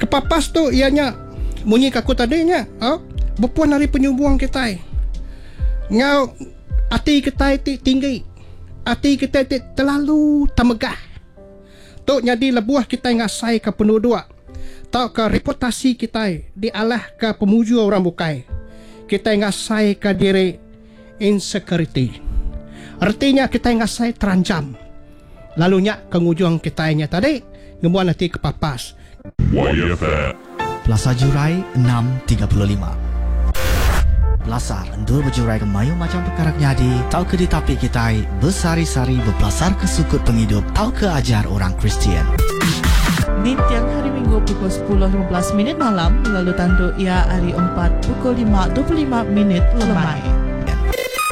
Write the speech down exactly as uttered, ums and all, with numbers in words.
Kepapas tu ianya munyi kaku tadinya. Oh, berpuan dari penyubuang kita. Ngau hati kita tinggi. Hati kita terlalu temegah. Tok jadi lebuah kita ngasai ke penduduk. Tau ke reputasi kita dialah ke pemuju orang bukai. Kita ngasai ke diri insecurity. Artinya kita ngasai terancam. Lalunya kengujung kita nya tadi ngebuan hati kepapas. Y F M Plaza Jurai enam tiga puluh lima. Belasar endur berjurai ke mayu macam perkara nyadi. Tau ke ditapik kita bersari-sari berpelasar ke sukut penghidup. Tau ke ajar orang Kristian. Di tiang hari Minggu pukul sepuluh lima belas minit malam, lalu tanduk ia hari empat pukul lima dua puluh lima minit lemai.